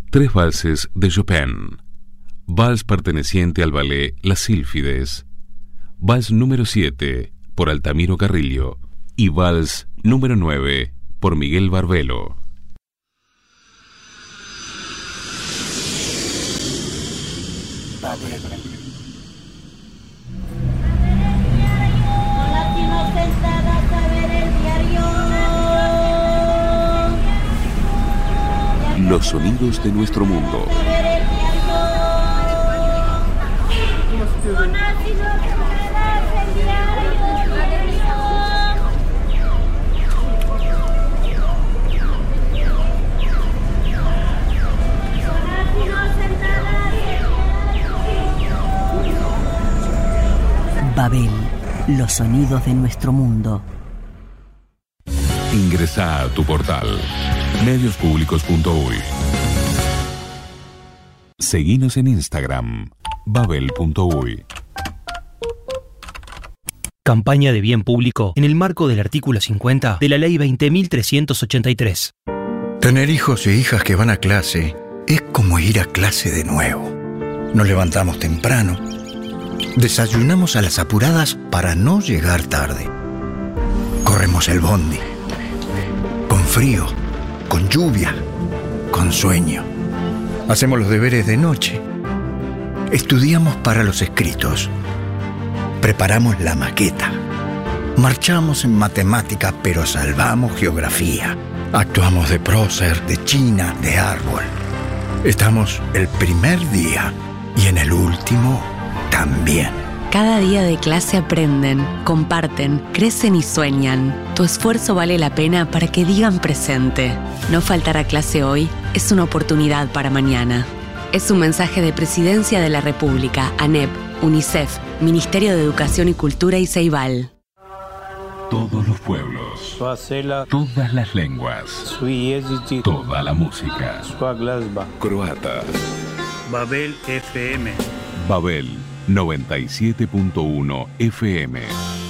3 valses de Chopin. Vals perteneciente al ballet Las Sílfides. Vals número 7 por Altamiro Carrillo. Y vals número 9 por Miguel Barbelo. Los sonidos de nuestro mundo. Babel, los sonidos de nuestro mundo. Ingresá a tu portal mediospublicos.uy. Seguinos en Instagram, babel.uy. Campaña de bien público en el marco del artículo 50 de la Ley 20.383. Tener hijos e hijas que van a clase es como ir a clase de nuevo. Nos levantamos temprano, desayunamos a las apuradas para no llegar tarde. Corremos el bondi, con frío, con lluvia, con sueño. Hacemos los deberes de noche. Estudiamos para los escritos. Preparamos la maqueta. Marchamos en matemática, pero salvamos geografía. Actuamos de prócer, de china, de árbol. Estamos el primer día y en el último también. Cada día de clase aprenden, comparten, crecen y sueñan. Tu esfuerzo vale la pena para que digan presente. No faltar a clase hoy es una oportunidad para mañana. Es un mensaje de Presidencia de la República, ANEP, UNICEF, Ministerio de Educación y Cultura y Ceibal. Todos los pueblos, todas las lenguas, toda la música. Croata. Babel FM. Babel 97.1 FM.